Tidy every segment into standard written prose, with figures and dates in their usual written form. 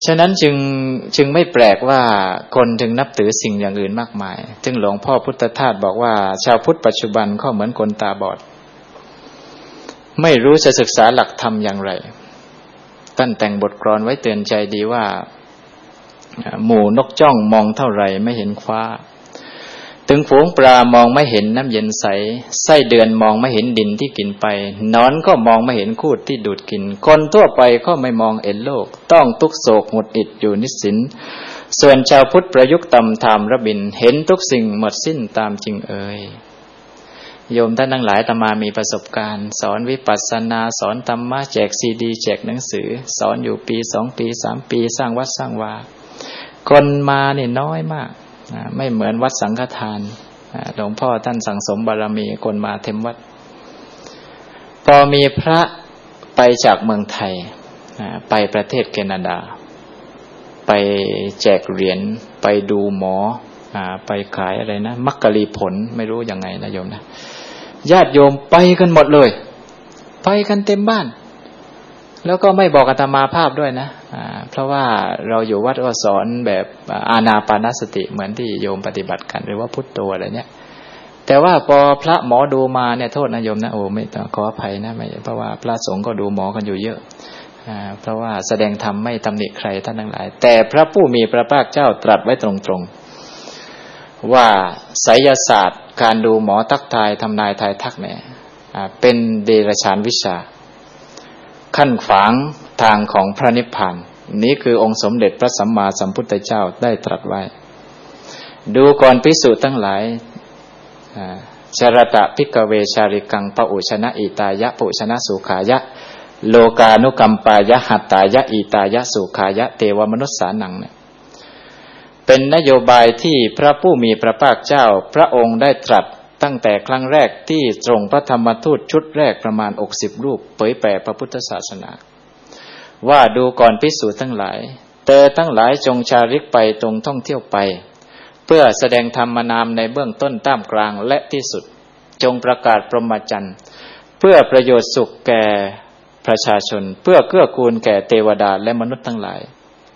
ฉะนั้นจึงไม่แปลกว่าคนถึงนับถือสิ่งอย่างอื่นมากมายจึงหลวงพ่อพุทธทาสบอกว่าชาวพุทธปัจจุบันก็เหมือนคนตาบอดไม่รู้จะศึกษาหลักธรรมอย่างไรท่านแต่งบทกลอนไว้เตือนใจดีว่าหมู่นกจ้องมองเท่าไหร่ไม่เห็นคว้าถึงฝูงปลามองไม่เห็นน้ำเย็นใสไส้เดือนมองไม่เห็นดินที่กินไปนอนก็มองไม่เห็นคูดที่ดูดกินคนทั่วไปก็ไม่มองเห็นโลกต้องทุกโศกหงุดหงิดอยู่นิสินส่วนชาวพุทธประยุกต์ตำธรรมระบินเห็นทุกสิ่งหมดสิ้นตามจริงเอ่ยโยมท่านทั้งหลายอาตมามีประสบการณ์สอนวิปัสสนาสอนธรรมะแจกซีดีแจกหนังสือสอนอยู่ปี2ปี3ปีสร้างวัดสร้างวาคนมานี่น้อยมากไม่เหมือนวัดสังฆทานหลวงพ่อท่านสั่งสมบารมีคนมาเต็มวัดพอมีพระไปจากเมืองไทยไปประเทศแคนาดาไปแจกเหรียญไปดูหมอไปขายอะไรนะมักกะลีผลไม่รู้ยังไงนะโยมนะญาติโยมไปกันหมดเลยไปกันเต็มบ้านแล้วก็ไม่บอกอาตมาภาพด้วยนะเพราะว่าเราอยู่วัดก็สอนแบบอานาปานสติเหมือนที่โยมปฏิบัติกันหรือว่าพุทโธอะไรเนี้ยแต่ว่าพอพระหมอดูมาเนี่ยโทษนะโยมนะโอ้ไม่ต้องขออภัยนะไม่เพราะว่าพระสงฆ์ก็ดูหมอกันอยู่เยอะเพราะว่าแสดงธรรมไม่ตำหนิใครท่านทั้งหลายแต่พระผู้มีพระภาคเจ้าตรัสไว้ตรงๆว่าไสยศาสตร์การดูหมอทักทายทำนายทายทักเนี่ยเป็นเดรัจฉานวิชาขั้นขวางทางของพระนิพพานนี้คือองค์สมเด็จพระสัมมาสัมพุทธเจ้าได้ตรัสไว้ดูก่อนภิกษุทั้งหลายชรตะภิกขเวชาริกังปะอุชนะอิตายะปุชนะสุขายะโลกานุกัมปายะหัตตายะอิตายะสุขายะเทวมนุสสานังเนี่ยเป็นนโยบายที่พระผู้มีพระภาคเจ้าพระองค์ได้ตรัสตั้งแต่ครั้งแรกที่ทรงพระธรรมทูตชุดแรกประมาณ60รูปเผยแผ่พระพุทธศาสนาว่าดูก่อนภิกษุทั้งหลายเธอทั้งหลายจงชาริกไปตรงท่องเที่ยวไปเพื่อแสดงธรรมนามในเบื้องต้นท่ามกลางและที่สุดจงประกาศพรหมจรรย์เพื่อประโยชน์สุขแก่ประชาชนเพื่อเกื้อกูลแก่เทวดาและมนุษย์ทั้งหลาย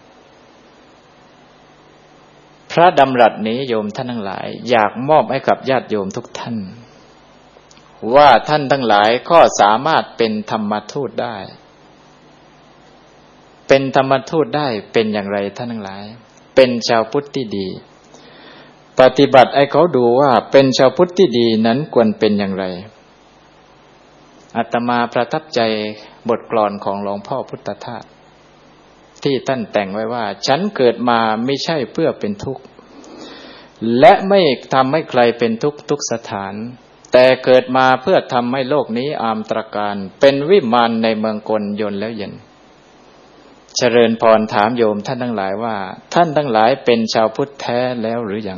พระดำรัสนี้โยมท่านทั้งหลายอยากมอบให้กับญาติโยมทุกท่านว่าท่านทั้งหลายก็สามารถเป็นธรรมทูตได้เป็นธรรมทูตได้เป็นอย่างไรท่านทั้งหลายเป็นชาวพุทธที่ดีปฏิบัติให้เขาดูว่าเป็นชาวพุทธที่ดีนั้นควรเป็นอย่างไรอาตมาประทับใจบทกลอนของหลวงพ่อพุทธทาสที่ท่านแต่งไว้ว่าฉันเกิดมาไม่ใช่เพื่อเป็นทุกข์และไม่ทำให้ใครเป็นทุกข์ทุกสถานแต่เกิดมาเพื่อทำให้โลกนี้อามตรการเป็นวิมานในเมืองกลยนต์แล้วเย็นเจริญพรถามโยมท่านทั้งหลายว่าท่านทั้งหลายเป็นชาวพุทธแท้แล้วหรือยัง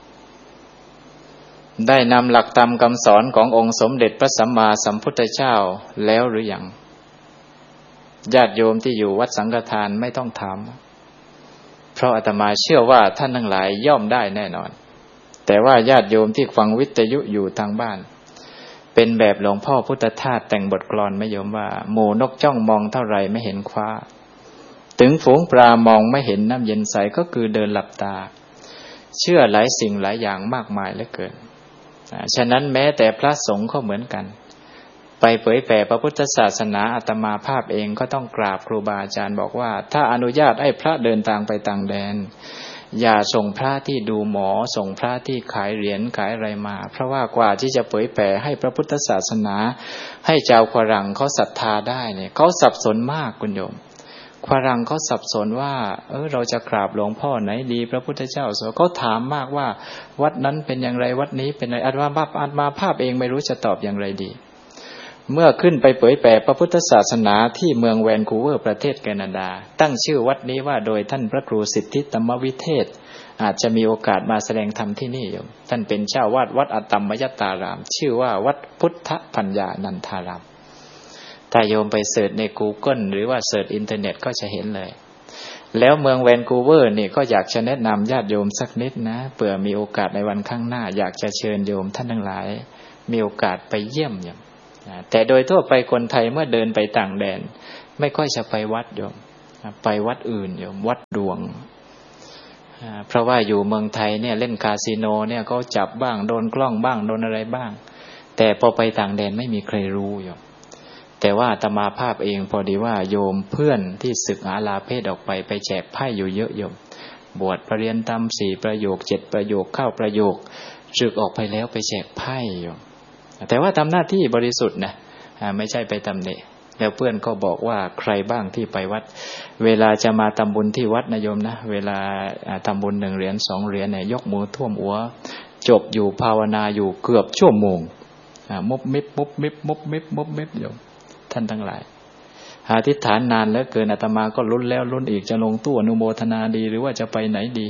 ได้นำหลักธรรมคำสอนขององค์สมเด็จพระสัมมาสัมพุทธเจ้าแล้วหรือยังญาติโยมที่อยู่วัดสังฆทานไม่ต้องถามเพราะอาตมาเชื่อว่าท่านทั้งหลายย่อมได้แน่นอนแต่ว่าญาติโยมที่ฟังวิทยุอยู่ทางบ้านเป็นแบบหลวงพ่อพุทธทาสแต่งบทกลอนไม่โยมว่าหมู่นกจ้องมองเท่าไรไม่เห็นคว้าถึงฝูงปลามองไม่เห็นน้ำเย็นใสก็คือเดินหลับตาเชื่อหลายสิ่งหลายอย่างมากมายเหลือเกินฉะนั้นแม้แต่พระสงฆ์ก็เหมือนกันไปเผยแผ่พระพุทธศาสนาอาตมาภาพเองก็ต้องกราบครูบาอาจารย์บอกว่าถ้าอนุญาตให้พระเดินทางไปต่างแดนอย่าส่งพระที่ดูหมอส่งพระที่ขายเหรียญขายอะไรมาเพราะว่ากว่าที่จะเผยแผ่ให้พระพุทธศาสนาให้ชาวฝรั่งเขาศรัทธาได้เนี่ยเขาสับสนมากคุณโยมฝรั่งเขาสับสนว่าเราจะกราบหลวงพ่อไหนดีพระพุทธเจ้าเขาถามมากว่าวัดนั้นเป็นอย่างไรวัดนี้เป็นอะไรอาตมาภาพเองไม่รู้จะตอบอย่างไรดีเมื่อขึ้นไปเผยแผ่พระพุทธศาสนาที่เมืองแวนคูเวอร์ประเทศแคนาดาตั้งชื่อวัดนี้ว่าโดยท่านพระครูสิทธิธรรมวิเทศอาจจะมีโอกาสมาแสดงธรรมที่นี่โยมท่านเป็นเจ้าวาดวัดอตมมยตารามชื่อว่าวัดพุทธปัญญานันทารามถ้าโยมไปเสิร์ชใน Google หรือว่าเสิร์ชอินเทอร์เน็ตก็จะเห็นเลยแล้วเมืองแวนคูเวอร์นี่ก็อยากจะแนะนำญาติโยมสักนิดนะเผื่อมีโอกาสในวันข้างหน้าอยากจะเชิญโยมท่านทั้งหลายมีโอกาสไปเยี่ยมโยมแต่โดยทั่วไปคนไทยเมื่อเดินไปต่างแดนไม่ค่อยจะไปวัดโยมไปวัดอื่นโยมวัดดวงเพราะว่าอยู่เมืองไทยเนี่ยเล่นคาสิโนเนี่ยเขาจับบ้างโดนกล้องบ้างโดนอะไรบ้างแต่พอไปต่างแดนไม่มีใครรู้โยมแต่ว่าอาตมาภาพเองพอดีว่าโยมเพื่อนที่ศึกอาลาเพศออกไปแจกไพ่อยู่เยอะโยมบวชปริยันธรรม4ประโยค7ประโยคเข้าประโยคศึกออกไปแล้วไปแจกไพ่โยมแต่ว่าทำหน้าที่บริสุทธิ์นะไม่ใช่ไปตำหนิแล้วเพื่อนก็บอกว่าใครบ้างที่ไปวัดเวลาจะมาทำบุญที่วัดนะโยมนะเวลาทำบุญ1 เหรียญ2 เหรียญเนี่ยยกมือท่วมหัวจบอยู่ภาวนาอยู่เกือบชั่วโมงมุบมิบมุบมิบมุบมิบมุบมิบโยมท่านทั้งหลายอธิษฐานนานแล้วเกินอาตมาก็ลุ้นแล้วลุ้นอีกจะลงตู้อนุโมทนาดีหรือว่าจะไปไหนดี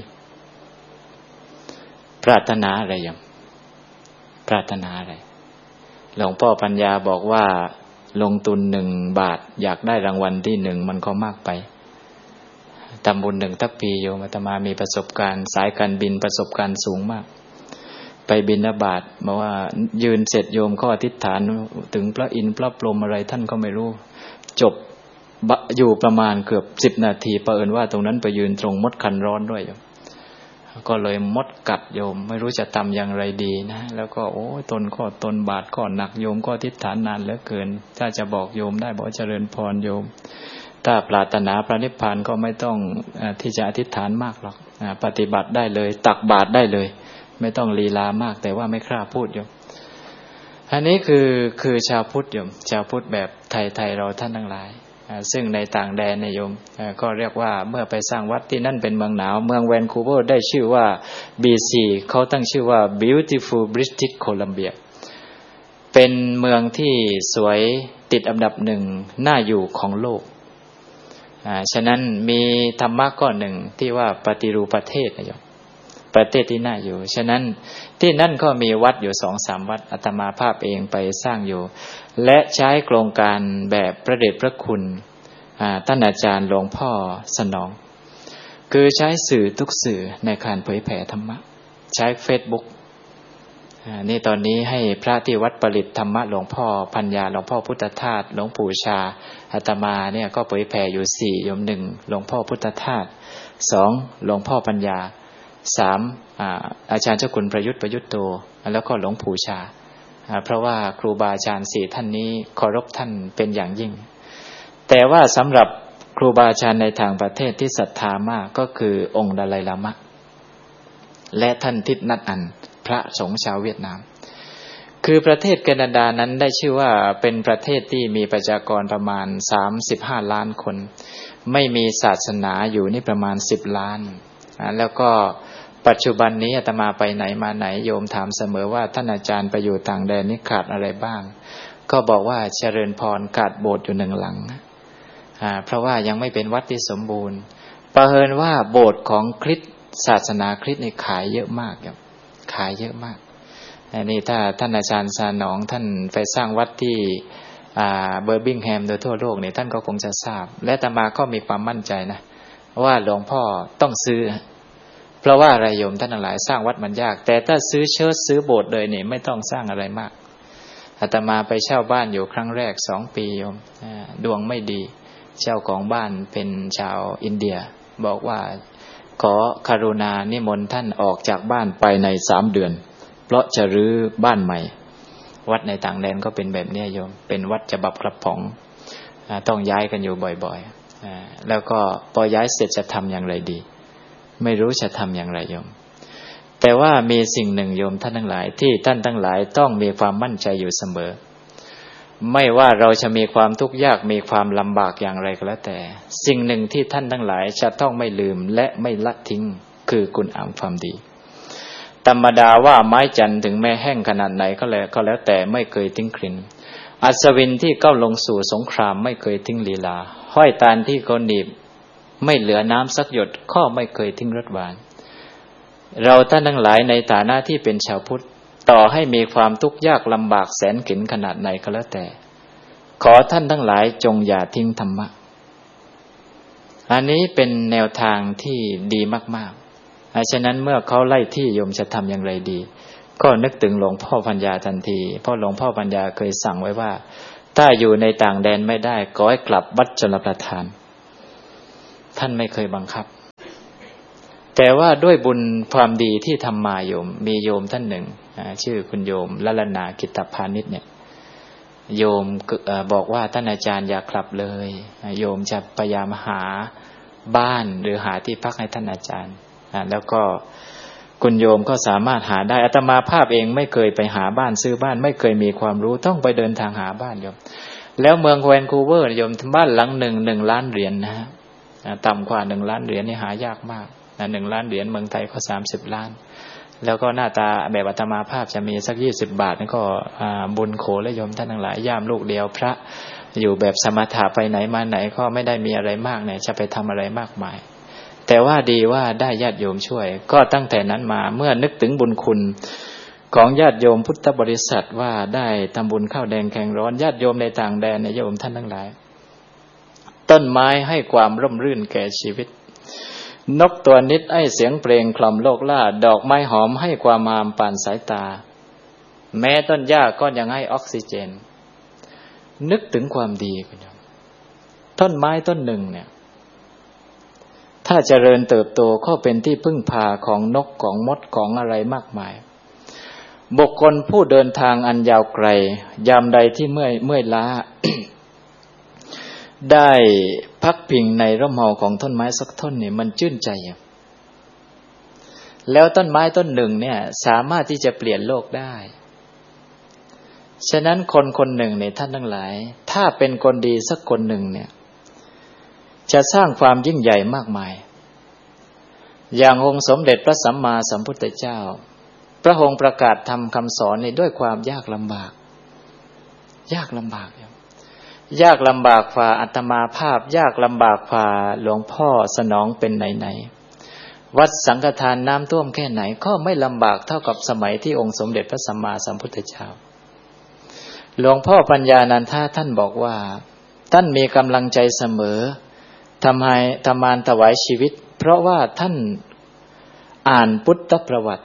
ปรารถนาอะไรโยมปรารถนาอะไรหลวงพ่อปัญญาบอกว่าลงทุน1 บาทอยากได้รางวัลที่1มันก็มากไปทำบุญ1 ทัพพีโยมอาตมามีประสบการณ์สายการบินประสบการณ์สูงมากไปบิณฑบาตบอกว่ายืนเสร็จโยมก็อธิษฐานถึงพระอินทร์พระพรหมอะไรท่านก็ไม่รู้จบอยู่ประมาณเกือบ10 นาทีเผอิญว่าตรงนั้นไปยืนตรงมดคันร้อนด้วยโยมก็เลยมดกัดโยมไม่รู้จะทำอย่างไรดีนะแล้วก็โอ้ยตนบาทก็หนักโยมก็อธิษฐานนานเหลือเกินถ้าจะบอกโยมได้บอกเจริญพรโยมถ้าปรารถนาพระนิพพานก็ไม่ต้องที่จะอธิษฐานมากหรอกปฏิบัติได้เลยตักบาตรได้เลยไม่ต้องลีลามากแต่ว่าไม่กล้าพูดโยมอันนี้คือชาวพุทธโยมชาวพุทธแบบไทยเราท่านทั้งหลายซึ่งในต่างแดนเนี่ยโยมก็เรียกว่าเมื่อไปสร้างวัดที่นั่นเป็นเมืองหนาวเมืองแวนคูเวอร์ได้ชื่อว่า BC เขาตั้งชื่อว่า Beautiful British Columbia เป็นเมืองที่สวยติดอันดับ1น่าอยู่ของโลกฉะนั้นมีธรรมะข้อหนึ่งที่ว่าปฏิรูปประเทศนะโยมประเทศที่น่าอยู่ฉะนั้นที่นั่นก็มีวัดอยู่ 2-3 วัดอาตมาภาพเองไปสร้างอยู่และใช้โครงการแบบพระเดชพระคุณท่านอาจารย์หลวงพ่อสนองคือใช้สื่อทุกสื่อในการเผยแผ่ธรรมะใช้ Facebook นี่ตอนนี้ให้พระที่วัดประดิษฐ์ธรรมะหลวงพ่อปัญญาหลวงพ่อพุทธทาสหลวงปู่ชาอาตมาเนี่ยก็เผยแผ่อยู่4โยม1หลวงพ่อพุทธทาส2หลวงพ่อปัญญา3อาจารย์เจ้าคุณประยุทธ์โตแล้วก็หลวงปู่ชาเพราะว่าครูบาอาจารย์4ท่านนี้เคารพท่านเป็นอย่างยิ่งแต่ว่าสำหรับครูบาอาจารย์ในทางประเทศที่ศรัทธามากก็คือองค์ดาไลลามะและท่านทิศนัตอันพระสงฆ์ชาวเวียดนามคือประเทศแคนาดานั้นได้ชื่อว่าเป็นประเทศที่มีประชากรประมาณ35 ล้านคนไม่มีศาสนาอยู่นี่ประมาณ10 ล้านแล้วก็ปัจจุบันนี้อาตมาไปไหนมาไหนโยมถามเสมอว่าท่านอาจารย์ไปอยู่ต่างแดนนี่ขาดอะไรบ้างก็บอกว่าเจริญพรขาดโบสถ์อยู่1 หลังเพราะว่ายังไม่เป็นวัดที่สมบูรณ์ประเผอิญว่าโบสถ์ของคริสต์ศาสนาคริสต์นี่ขายเยอะมากครับขายเยอะมากนี่ถ้าท่านอาจารย์สานองท่านไปสร้างวัดที่เบอร์บิงแฮมโดยทั่วโลกนี่ท่านก็คงจะทราบและอาตมาก็มีความมั่นใจนะว่าหลวงพ่อต้องซื้อเพราะว่าอะไรโยมท่านทั้งหลายสร้างวัดมันยากแต่ถ้าซื้อเชิดซื้อโบสถ์เลยนี่ไม่ต้องสร้างอะไรมากอาตมาไปเช่าบ้านอยู่ครั้งแรก2 ปีโยมดวงไม่ดีเจ้าของบ้านเป็นชาวอินเดียบอกว่าขอกรุณานิมนต์ท่านออกจากบ้านไปใน3 เดือนเพราะจะรื้อบ้านใหม่วัดในต่างแดนก็เป็นแบบนี้โยมเป็นวัดฉบับกระป๋องต้องย้ายกันอยู่บ่อยๆแล้วก็พอย้ายเสร็จจะทำอย่างไรดีไม่รู้จะทำอย่างไรโยมแต่ว่ามีสิ่งหนึ่งโยมท่านทั้งหลายที่ท่านทั้งหลายต้องมีความมั่นใจอยู่เสมอไม่ว่าเราจะมีความทุกข์ยากมีความลำบากอย่างไรก็แล้วแต่สิ่งหนึ่งที่ท่านทั้งหลายจะต้องไม่ลืมและไม่ละทิ้งคือคุณงามความดีธรรมดาว่าไม้จันทร์ถึงแม้แห้งขนาดไหนก็แล้วแต่ไม่เคยทิ้งกลิ่นอัศวินที่ก้าวลงสู่สงครามไม่เคยทิ้งลีลาห้อยตาลที่เขาหนีบไม่เหลือน้ำสักหยดข้อไม่เคยทิ้งรสหวานเราท่านทั้งหลายในฐานะที่เป็นชาวพุทธต่อให้มีความทุกข์ยากลำบากแสนเข็ญขนาดไหนก็แล้วแต่ขอท่านทั้งหลายจงอย่าทิ้งธรรมะอันนี้เป็นแนวทางที่ดีมากๆฉะนั้นเมื่อเขาไล่ที่โยมจะทำอย่างไรดีก็นึกถึงหลวงพ่อปัญญาทันทีเพราะหลวงพ่อปัญญาเคยสั่งไว้ว่าถ้าอยู่ในต่างแดนไม่ได้ก็ให้กลับวัดชลประทานท่านไม่เคยบังคับแต่ว่าด้วยบุญความดีที่ทำมาโยมมีโยมท่านหนึ่งชื่อคุณโยมละลนากิตตพานิชเนี่ยโยมบอกว่าท่านอาจารย์อย่ากลับเลยโยมจะพยายามหาบ้านหรือหาที่พักให้ท่านอาจารย์แล้วก็คุณโยมก็สามารถหาได้อาตมาภาพเองไม่เคยไปหาบ้านซื้อบ้านไม่เคยมีความรู้ต้องไปเดินทางหาบ้านโยมแล้วเมืองแวนคูเวอร์โยมบ้านหลัง1 ล้านเหรียญนะฮะต่ำกว่า1 ล้านเหรียญนี่หายากมาก1 ล้านเหรียญเมืองไทยก็30 ล้านแล้วก็หน้าตาแบบอาตมาภาพจะมีสัก20 บาทนี่ก็บุญโขและโยมท่านทั้งหลายย่ามลูกเดียวพระอยู่แบบสมถะไปไหนมาไหนก็ไม่ได้มีอะไรมากเนี่ยจะไปทำอะไรมากมายแต่ว่าดีว่าได้ญาติโยมช่วยก็ตั้งแต่นั้นมาเมื่อนึกถึงบุญคุณของญาติโยมพุทธบริษัทว่าได้ทำบุญข้าวแดงแกงร้อนญาติโยมในต่างแดนในโยมท่านทั้งหลายต้นไม้ให้ความร่มรื่นแก่ชีวิตนกตัวนิดให้เสียงเพลงคล่อมโลกล่าดอกไม้หอมให้ความงามปานสายตาแม้ต้นหญ้าก็ยังให้ออกซิเจนนึกถึงความดีคุณโยมต้นไม้ต้นหนึ่งเนี่ยถ้าเจริญเติบโตก็เป็นที่พึ่งพาของนกของมดของอะไรมากมายบุคคลผู้เดินทางอันยาวไกลยามใดที่เมื่อยล้า ได้พักพิงในร่มเงาของต้นไม้สักต้นนี่มันชื่นใจแล้วต้นไม้ต้นหนึ่งเนี่ยสามารถที่จะเปลี่ยนโลกได้ฉะนั้นคนคนหนึ่งเนี่ยท่านทั้งหลายถ้าเป็นคนดีสักคนหนึ่งเนี่ยจะสร้างความยิ่งใหญ่มากมายอย่างองค์สมเด็จพระสัมมาสัมพุทธเจ้าพระองค์ประกาศธรรมคำสอนนี่ด้วยความยากลำบากยากลำบากยากลำบากฝ่าอาตมาภาพยากลำบากฝ่าหลวงพ่อสนองเป็นไหนๆวัดสังฆทานน้ำท่วมแค่ไหนก็ไม่ลำบากเท่ากับสมัยที่องค์สมเด็จพระสัมมาสัมพุทธเจ้าหลวงพ่อปัญญานันทะท่านบอกว่าท่านมีกำลังใจเสมอทำงานถวายชีวิตเพราะว่าท่านอ่านพุทธประวัติ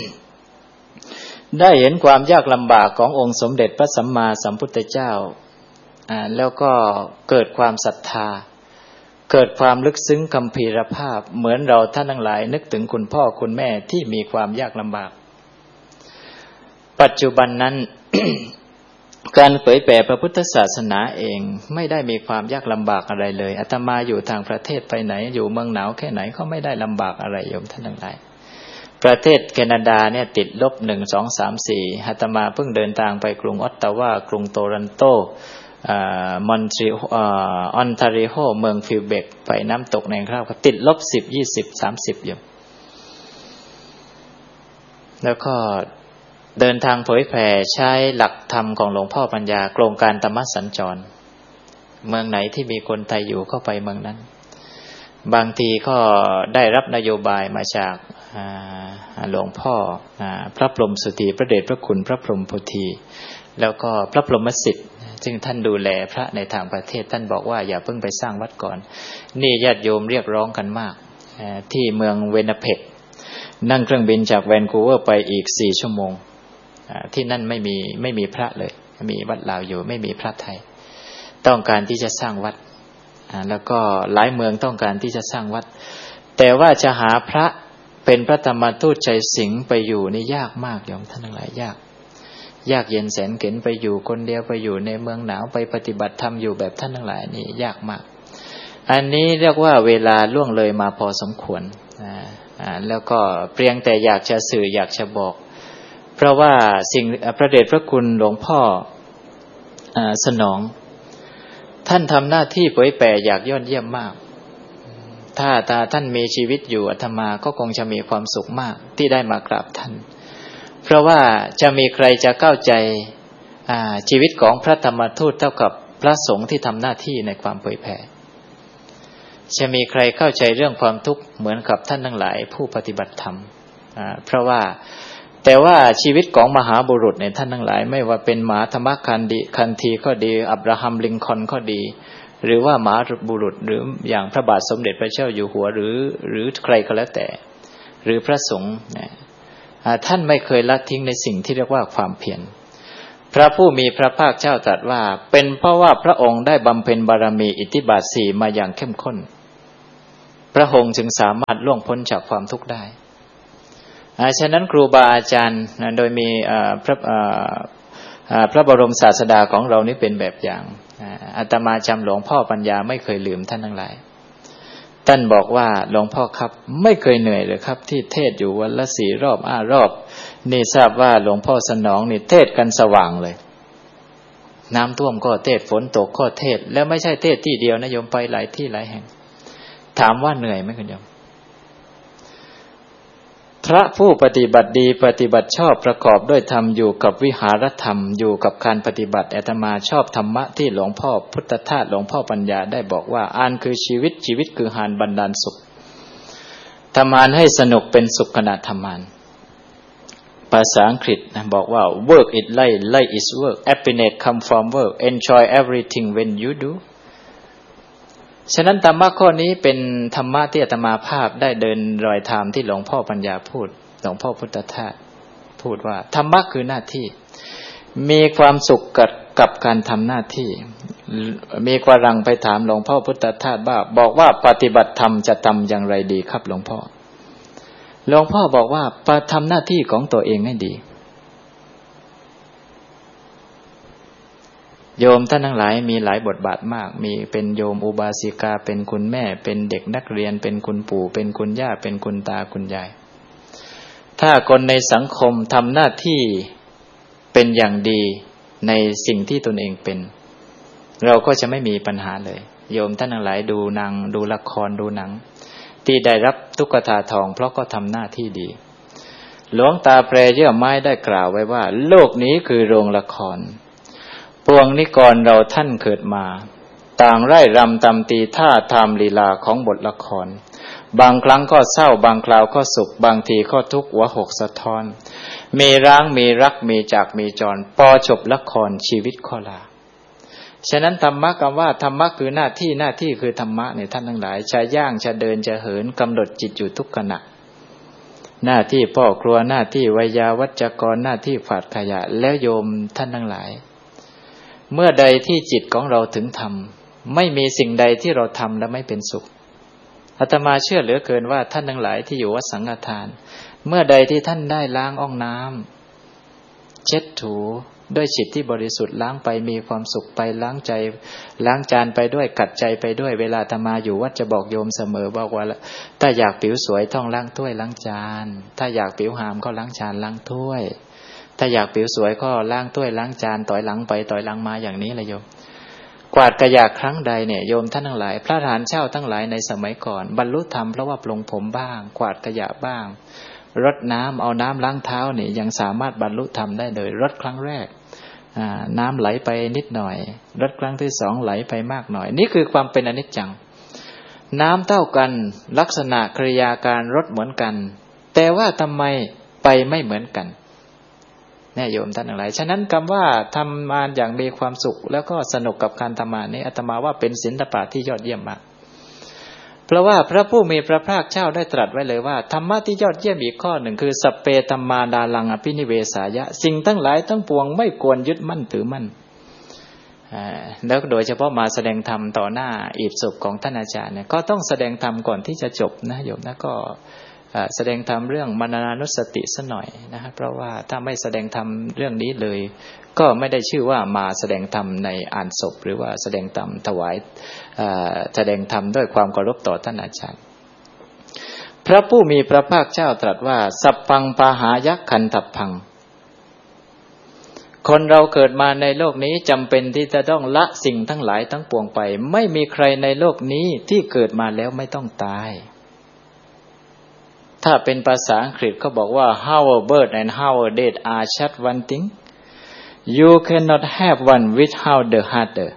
ได้เห็นความยากลำบากขององค์สมเด็จพระสัมมาสัมพุทธเจ้าแล้วก็เกิดความศรัทธาเกิดความลึกซึ้งคัมภีรภาพเหมือนเราท่านทั้งหลายนึกถึงคุณพ่อคุณแม่ที่มีความยากลำบากปัจจุบันนั้น การเผยแผ่พระพุทธศาสนาเองไม่ได้มีความยากลำบากอะไรเลยอาตมาอยู่ทางประเทศไปไหนอยู่เมืองหนาวแค่ไหนก็ไม่ได้ลำบากอะไรโยมท่านทั้งหลายประเทศแคนาดาเนี่ยติดลบ1 2 3 4อาตมาเพิ่งเดินทางไปกรุงออตตาวากรุงโตรอนโตมอนทรีออนทาริโอเมืองฟิลเบกไปน้ำตกในคราวก็ติดลบ10 20 30อยู่แล้วก็เดินทางเผยแผ่ใช้หลักธรรมของหลวงพ่อปัญญาโครงการธรรมสัญจรเมืองไหนที่มีคนไทยอยู่ก็ไปเมืองนั้นบางทีก็ได้รับนโยบายมาจากหลวงพ่อพระพรหมสุธีพระเดชพระคุณพระพรหมโพธิแล้วก็พระพรหมสิทธิ์ซึ่งท่านดูแลพระในทางประเทศท่านบอกว่าอย่าเพิ่งไปสร้างวัดก่อนนี่ญาติโยมเรียกร้องกันมากที่เมืองเวนิเพกนั่งเครื่องบินจากแวนคูเวอร์ไปอีก4 ชั่วโมงที่นั่นไม่มีพระเลยมีวัดลาวอยู่ไม่มีพระไทยต้องการที่จะสร้างวัดแล้วก็หลายเมืองต้องการที่จะสร้างวัดแต่ว่าจะหาพระเป็นพระธรรมทูตใจสิงห์ไปอยู่นี่ยากมากโยมท่านทั้งหลายยากเย็นแสนเข็ญไปอยู่คนเดียวไปอยู่ในเมืองหนาวไปปฏิบัติธรรมอยู่แบบท่านทั้งหลายนี่ยากมากอันนี้เรียกว่าเวลาล่วงเลยมาพอสมควรแล้วก็เพียงแต่อยากจะสื่ออยากจะบอกเพราะว่าสิ่งพระเดชพระคุณหลวงพ่อสนองท่านทำหน้าที่เผยแผ่อย่างยอดเยี่ยมมากถ้าท่านมีชีวิตอยู่อาตมาก็คงจะมีความสุขมากที่ได้มากราบท่านเพราะว่าจะมีใครจะเข้าใจชีวิตของพระธรรมทูตเท่ากับพระสงฆ์ที่ทำหน้าที่ในความเผยแผ่จะมีใครเข้าใจเรื่องความทุกข์เหมือนกับท่านทั้งหลายผู้ปฏิบัติธรรมเพราะว่าแต่ว่าชีวิตของมหาบุรุษในท่านทั้งหลายไม่ว่าเป็นมหาธรรมคันธีก็ดีอับราฮัมลิงคอล์นก็ดีหรือว่ามหาบุรุษหรืออย่างพระบาทสมเด็จพระเจ้าอยู่หัวหรือใครก็แล้วแต่หรือพระสงฆ์ท่านไม่เคยละทิ้งในสิ่งที่เรียกว่าความเพียรพระผู้มีพระภาคเจ้าตรัสว่าเป็นเพราะว่าพระองค์ได้บำเพ็ญบารมีอิทธิบาท4มาอย่างเข้มข้นพระองค์จึงสามารถล่วงพ้นจากความทุกข์ได้ฉะนั้นครูบาอาจารย์โดยมีพระบรมศาสดาของเรานี่เป็นแบบอย่างอาตมาจำหลวงพ่อปัญญาไม่เคยลืมท่านทั้งหลายท่านบอกว่าหลวงพ่อครับไม่เคยเหนื่อยเลยครับที่เทศอยู่วันละ4 รอบ5 รอบนี่ทราบว่าหลวงพ่อสนองนี่เทศกันสว่างเลยน้ำท่วมก็เทศฝนตกก็เทศแล้วไม่ใช่เทศที่เดียวนะโยมไปหลายที่หลายแห่งถามว่าเหนื่อยไหมคุณโยมพระผู้ปฏิบัติดีปฏิบัติชอบประกอบด้วยธรรมอยู่กับวิหารธรรมอยู่กับการปฏิบัติอาตมาชอบธรรมะที่หลวงพ่อพุทธทาสหลวงพ่อปัญญาได้บอกว่าอ่านคือชีวิตชีวิตคือหานบันดาลสุขทำงานให้สนุกเป็นสุขขณะทำงานภาษาอังกฤษนะบอกว่า work it life is work happiness come from work enjoy everything when you do ฉะนั้นธรรมะข้อนี้เป็นธรรมะที่อาตมาภาพได้เดินรอยธรรมที่หลวงพ่อปัญญาพูดหลวงพ่อพุทธทาสพูดว่าธรรมะคือหน้าที่มีความสุขกับการทำหน้าที่มีกวรังไปถามหลวงพ่อพุทธทาสว่าบอกว่าปฏิบัติธรรมจะทำอย่างไรดีครับหลวงพ่อบอกว่าทำหน้าที่ของตัวเองให้ดีโยมท่านทั้งหลายมีหลายบทบาทมากมีเป็นโยมอุบาสิกาเป็นคุณแม่เป็นเด็กนักเรียนเป็นคุณปู่เป็นคุณย่าเป็นคุณตาคุณยายถ้าคนในสังคมทำหน้าที่เป็นอย่างดีในสิ่งที่ตนเองเป็นเราก็จะไม่มีปัญหาเลยโยมท่านทั้งหลายดูหนังดูละครดูหนังที่ได้รับตุ๊กตาทองเพราะก็ทำหน้าที่ดีหลวงตาแพรเยื่อไม้ได้กล่าวไว้ว่าโลกนี้คือโรงละครปวงนิกรเราท่านเกิดมาต่างไร่รำตำตีท่าทำลีลาของบทละครบางครั้งก็เศร้าบางคราวก็สุขบางทีก็ทุกข์หัวหกสะท้อนมีร้างมีรักมีจากมีจรพอจบละครชีวิตข้อลาฉะนั้นธรรมะคำว่าธรรมะคือหน้าที่คือธรรมะเนี่ยท่านทั้งหลายจะย่างจะเดินจะเหินกำหนดจิตอยู่ทุกขณะหน้าที่พ่อครัวหน้าที่วิยาวัจกรหน้าที่ฝาดขยะแล้วโยมท่านทั้งหลายเมื่อใดที่จิตของเราถึงธรรมไม่มีสิ่งใดที่เราทำแล้วไม่เป็นสุขอาตมาเชื่อเหลือเกินว่าท่านทั้งหลายที่อยู่วัดสังฆทานเมื่อใดที่ท่านได้ล้างอ่องน้ำเช็ดถูด้วยจิตที่บริสุทธิ์ล้างไปมีความสุขไปล้างใจล้างจานไปด้วยกัดใจไปด้วยเวลาอาตมาอยู่วัดจะบอกโยมเสมอบอกว่าถ้าอยากผิวสวยต้องล้างถ้วยล้างจานถ้าอยากผิวหามก็ล้างจานล้างถ้วยถ้าอยากผิวสวยก็ล้างถ้วยล้างจานต่อยหลังไปต่อยหลังมาอย่างนี้เลยโยมกวาดกระยาครั้งใดเนี่ยโยมท่านทั้งหลายพระทหารเช่าทั้งหลายในสมัยก่อนบรรลุธรรมเพราะว่าปลงผมบ้างกวาดกระยาบ้างรดน้ำเอาน้ำล้างเท้าเนี่ยยังสามารถบรรลุธรรมได้เลยรดครั้งแรกน้ำไหลไปนิดหน่อยรดครั้งที่2ไหลไปมากหน่อยนี่คือความเป็นอนิจจังน้ำเท่ากันลักษณะกริยาการรดเหมือนกันแต่ว่าทำไมไปไม่เหมือนกันแน่โยมท่านทั้งหลายฉะนั้นคำว่าทำงานอย่างมีความสุขแล้วก็สนุกกับการทำงานนี้อาตมาว่าเป็นศิลปะที่ยอดเยี่ยมมากเพราะว่าพระผู้มีพระภาคเจ้าได้ตรัสไว้เลยว่าธรรมะที่ยอดเยี่ยมอีกข้อหนึ่งคือสัพเพธัมมาดาลังอภินิเวสายะสิ่งทั้งหลายทั้งปวงไม่ควรยึดมั่นถือมั่นแล้วโดยเฉพาะมาแสดงธรรมต่อหน้าอีบศพของท่านอาจารย์เนี่ยก็ต้องแสดงธรรมก่อนที่จะจบนะโยมนะก็แสดงธรรมเรื่องมรณานุสติซะหน่อยนะเพราะว่าถ้าไม่แสดงธรรมเรื่องนี้เลยก็ไม่ได้ชื่อว่ามาแสดงธรรมในอ่านศพหรือว่าแสดงธรรมถวายแสดงธรรมด้วยความเคารพต่อท่านอาจารย์พระผู้มีพระภาคเจ้าตรัสว่าสัพพังปาหายะคันทัพพังคนเราเกิดมาในโลกนี้จำเป็นที่จะต้องละสิ่งทั้งหลายทั้งปวงไปไม่มีใครในโลกนี้ที่เกิดมาแล้วไม่ต้องตายถ้าเป็นภาษาอังกฤษเขาบอกว่า how a bird and how a dead are just one thing you cannot have one without the other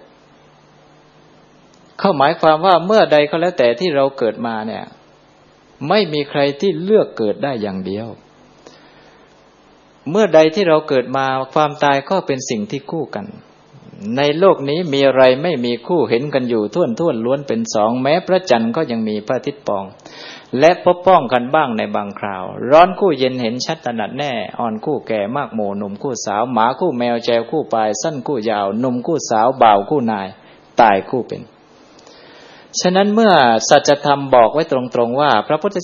เขาหมายความว่าเมื่อใดก็แล้วแต่ที่เราเกิดมาเนี่ยไม่มีใครที่เลือกเกิดได้อย่างเดียวเมื่อใดที่เราเกิดมาความตายก็เป็นสิ่งที่คู่กันในโลกนี้มีอะไรไม่มีคู่เห็นกันอยู่ท่วนล้วนเป็นสองแม้พระจันทร์ก็ยังมีพระอาทิตย์ปองและพบป้องกันบ้างในบางคราวร้อนคู่เย็นเห็นชัดถนัดแน่อ่อนคู่แก่มากโหหนุ่มคู่สาวหมาคู่แมวแจวคู่ปลายสั้นคู่ยาวหนุ่มคู่สาวบ่าวคู่นายตายคู่เป็นฉะนั้นเมื่อสัจธรรมบอกไว้ตรงๆว่าพระพุทธ